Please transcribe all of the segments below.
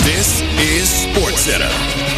This is SportsCenter.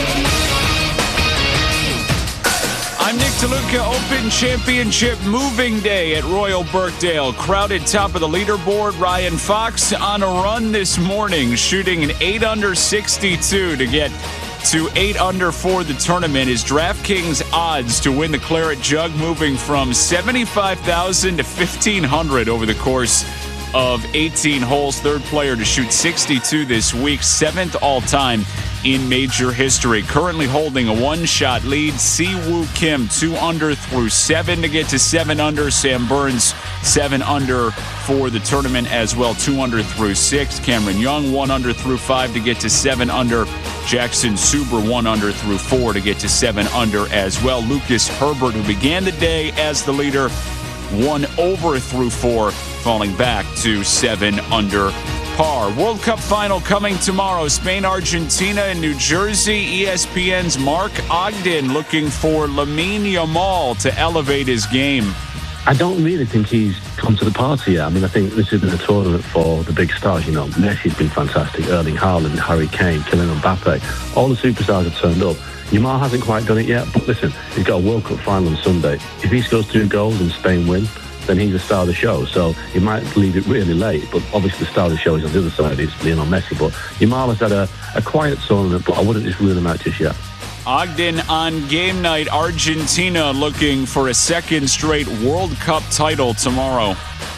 I'm Nick DeLuca. Open Championship moving day at Royal Birkdale. Crowded top of the leaderboard. Ryan Fox on a run this morning, shooting an 8 under 62 to get to 8 under for the tournament. His DraftKings odds to win the Claret Jug moving from 75,000 to 1,500 over the course of 18 holes. Third player to shoot 62 this week, 7th all-time in major history. Currently holding a one-shot lead, Siwoo Kim, 2 under through 7 to get to 7 under. Sam Burns, 7 under for the tournament as well, 2 under through 6. Cameron Young, 1 under through 5 to get to 7 under. Jackson Suber, 1 under through 4 to get to 7 under as well. Lucas Herbert, who began the day as the leader, 1 over through 4, falling back to 7 under par. World Cup final coming tomorrow. Spain, Argentina, and New Jersey. ESPN's Mark Ogden looking for Lamine Yamal to elevate his game. I don't really think he's come to the party yet. I mean, I think this has been a tournament for the big stars. You know, Messi's been fantastic. Erling Haaland, Harry Kane, Kylian Mbappe. All the superstars have turned up. Yamal hasn't quite done it yet, but listen, he's got a World Cup final on Sunday. If he scores 2 goals and Spain win, then he's the star of the show. So he might leave it really late, but obviously the star of the show is on the other side. It's Lionel Messi. But Yamal has had a quiet tournament, but I wouldn't just rule him out just yet. Ogden on game night. Argentina looking for a second straight World Cup title tomorrow.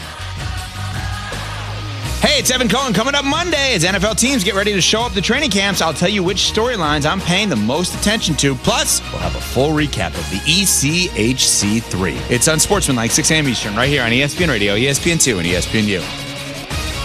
Hey, it's Evan Cohen. Coming up Monday as NFL teams get ready to show up to training camps, I'll tell you which storylines I'm paying the most attention to. Plus, we'll have a full recap of the ECHC3. It's Unsportsmanlike, 6 a.m. Eastern, right here on ESPN Radio, ESPN2, and ESPNU.